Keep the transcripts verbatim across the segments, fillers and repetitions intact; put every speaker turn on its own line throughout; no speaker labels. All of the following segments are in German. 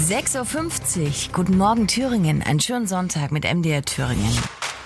sechs Uhr fünfzig. Guten Morgen Thüringen. Einen schönen Sonntag mit M D R Thüringen.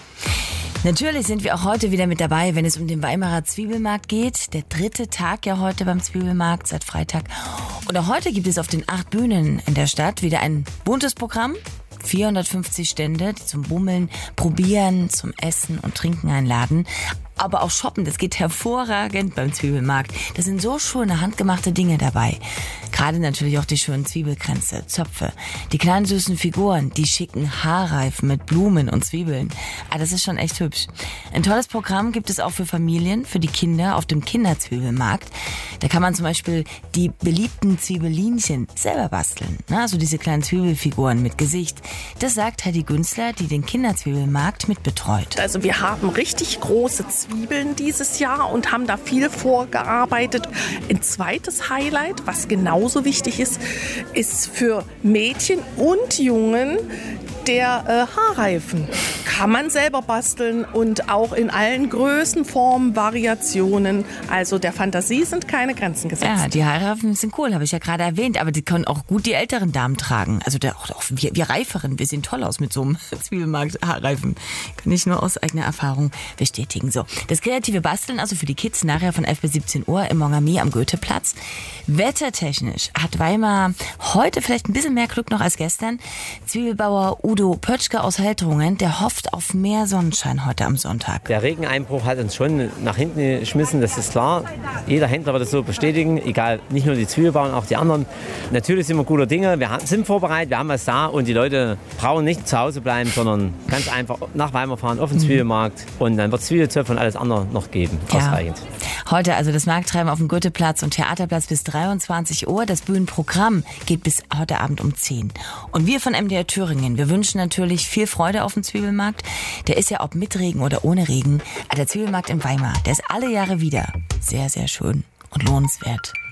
Natürlich sind wir auch heute wieder mit dabei, wenn es um den Weimarer Zwiebelmarkt geht. Der dritte Tag ja heute beim Zwiebelmarkt seit Freitag. Und auch heute gibt es auf den acht Bühnen in der Stadt wieder ein buntes Programm. vierhundertfünfzig Stände, die zum Bummeln, Probieren, zum Essen und Trinken einladen. Aber auch shoppen, das geht hervorragend beim Zwiebelmarkt. Da sind so schöne handgemachte Dinge dabei. Gerade natürlich auch die schönen Zwiebelkränze, Zöpfe, die kleinen süßen Figuren, die schicken Haarreifen mit Blumen und Zwiebeln. Ah, das ist schon echt hübsch. Ein tolles Programm gibt es auch für Familien, für die Kinder auf dem Kinderzwiebelmarkt. Da kann man zum Beispiel die beliebten Zwiebelinchen selber basteln. Also diese kleinen Zwiebelfiguren mit Gesicht. Das sagt Heidi Günzler, die den Kinderzwiebelmarkt mitbetreut.
Also wir haben richtig große Zwiebeln dieses Jahr und haben da viel vorgearbeitet. Ein zweites Highlight, was genauso wichtig ist, ist für Mädchen und Jungen der äh, Haarreifen. Kann man selber basteln und auch in allen Größen, Formen, Variationen. Also der Fantasie sind keine Grenzen gesetzt.
Ja, die Haarreifen sind cool, habe ich ja gerade erwähnt, aber die können auch gut die älteren Damen tragen. Also der, auch, auch wir, wir Reiferen, wir sehen toll aus mit so einem Zwiebelmarkt-Haarreifen. Kann ich nur aus eigener Erfahrung bestätigen. So, das kreative Basteln, also für die Kids, nachher von elf bis siebzehn Uhr im Mongami am Goetheplatz. Wettertechnisch hat Weimar heute vielleicht ein bisschen mehr Glück noch als gestern. Zwiebelbauer Udo Pötschke aus Helteringen, der hofft auf mehr Sonnenschein heute am Sonntag.
Der Regeneinbruch hat uns schon nach hinten geschmissen, das ist klar. Jeder Händler wird das so bestätigen, egal, nicht nur die Zwiebelbauern, auch die anderen. Natürlich sind wir guter Dinge, wir sind vorbereitet, wir haben was da und die Leute brauchen nicht zu Hause bleiben, sondern ganz einfach nach Weimar fahren, auf den Zwiebelmarkt und dann wird es Zwiebelzöpfe und alles andere noch geben,
ja.
Ausreichend.
Heute also das Markttreiben auf dem Goetheplatz und Theaterplatz bis dreiundzwanzig Uhr. Das Bühnenprogramm geht bis heute Abend um zehn. Und wir von M D R Thüringen, wir wünschen natürlich viel Freude auf dem Zwiebelmarkt. Der ist ja ob mit Regen oder ohne Regen. Aber der Zwiebelmarkt in Weimar, der ist alle Jahre wieder sehr, sehr schön und lohnenswert.